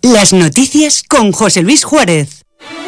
Las noticias con José Luis Juárez.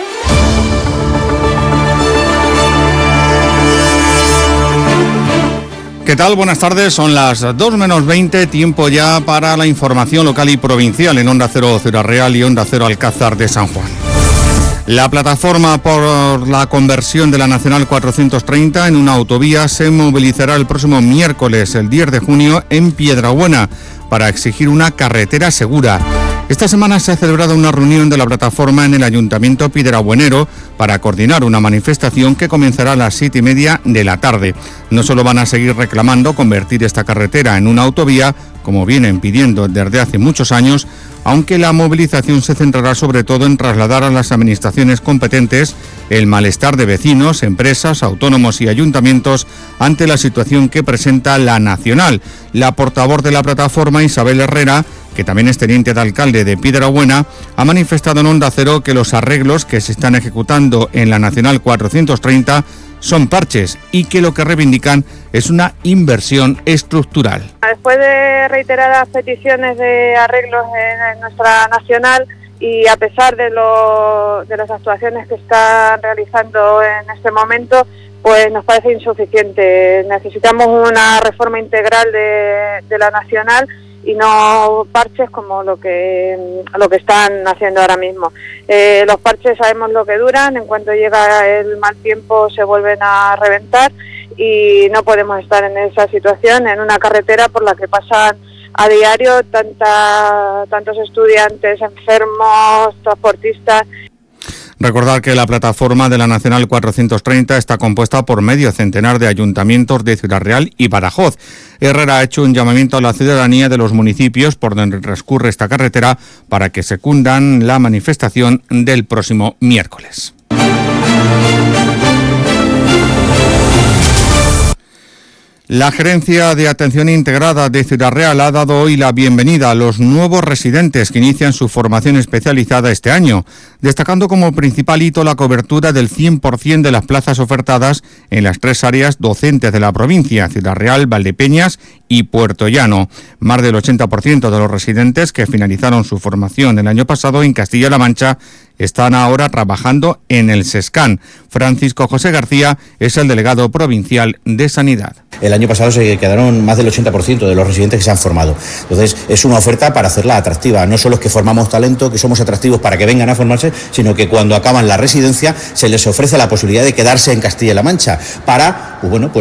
¿Qué tal? Buenas tardes, son las 2 menos 20, tiempo ya para la información local y provincial en Onda Cero Ciudad Real y Onda Cero Alcázar de San Juan. La plataforma por la conversión de la Nacional 430 en una autovía se movilizará el próximo miércoles, el 10 de junio, en Piedrabuena, para exigir una carretera segura. Esta semana se ha celebrado una reunión de la plataforma en el Ayuntamiento piedrabuenero para coordinar una manifestación que comenzará a las 7:30 de la tarde. No solo van a seguir reclamando convertir esta carretera en una autovía, como vienen pidiendo desde hace muchos años, aunque la movilización se centrará sobre todo en trasladar a las administraciones competentes el malestar de vecinos, empresas, autónomos y ayuntamientos ante la situación que presenta la Nacional. La portavoz de la plataforma, Isabel Herrera, que también es teniente de alcalde de Piedrabuena, ha manifestado en Onda Cero que los arreglos que se están ejecutando en la Nacional 430 son parches y que lo que reivindican es una inversión estructural. Después de reiteradas peticiones de arreglos en nuestra Nacional y a pesar de las actuaciones que están realizando en este momento, pues nos parece insuficiente. Necesitamos una reforma integral de la Nacional y no parches como lo que están haciendo ahora mismo. Los parches sabemos lo que duran, en cuanto llega el mal tiempo se vuelven a reventar y no podemos estar en esa situación, en una carretera por la que pasan a diario tantos estudiantes, enfermos, transportistas. Recordar que la plataforma de la Nacional 430 está compuesta por medio centenar de ayuntamientos de Ciudad Real y Badajoz. Herrera ha hecho un llamamiento a la ciudadanía de los municipios por donde transcurre esta carretera para que secundan la manifestación del próximo miércoles. La Gerencia de Atención Integrada de Ciudad Real ha dado hoy la bienvenida a los nuevos residentes que inician su formación especializada este año, destacando como principal hito la cobertura del 100% de las plazas ofertadas en las 3 áreas docentes de la provincia, Ciudad Real, Valdepeñas y Puerto Llano. Más del 80% de los residentes que finalizaron su formación el año pasado en Castilla-La Mancha están ahora trabajando en el SESCAN. Francisco José García es el delegado provincial de Sanidad. El año pasado se quedaron más del 80% de los residentes que se han formado. Entonces, es una oferta para hacerla atractiva. No solo es que formamos talento, que somos atractivos para que vengan a formarse, sino que cuando acaban la residencia se les ofrece la posibilidad de quedarse en Castilla-La Mancha para,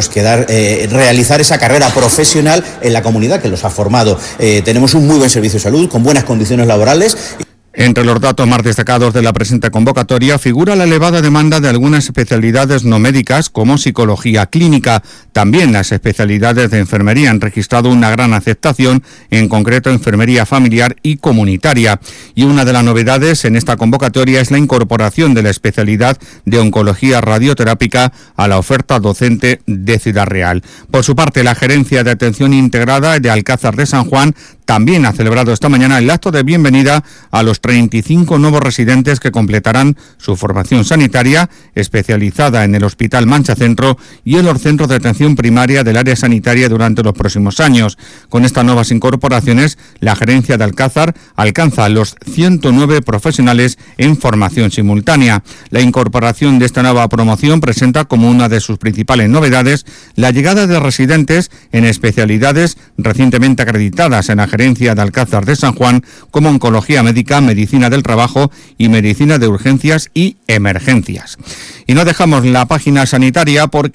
realizar esa carrera profesional en la comunidad que los ha formado. Tenemos un muy buen servicio de salud, con buenas condiciones laborales. Entre los datos más destacados de la presente convocatoria figura la elevada demanda de algunas especialidades no médicas como psicología clínica. También las especialidades de enfermería han registrado una gran aceptación, en concreto enfermería familiar y comunitaria. Y una de las novedades en esta convocatoria es la incorporación de la especialidad de oncología radioterápica a la oferta docente de Ciudad Real. Por su parte, la Gerencia de Atención Integrada de Alcázar de San Juan también ha celebrado esta mañana el acto de bienvenida a los 35 nuevos residentes que completarán su formación sanitaria especializada en el Hospital Mancha Centro y en los centros de atención primaria del área sanitaria durante los próximos años. Con estas nuevas incorporaciones, la Gerencia de Alcázar alcanza los 109 profesionales en formación simultánea. La incorporación de esta nueva promoción presenta como una de sus principales novedades la llegada de residentes en especialidades recientemente acreditadas en la Gerencia de Alcázar de San Juan como oncología médica, medicina del trabajo y medicina de urgencias y emergencias. Y no dejamos la página sanitaria porque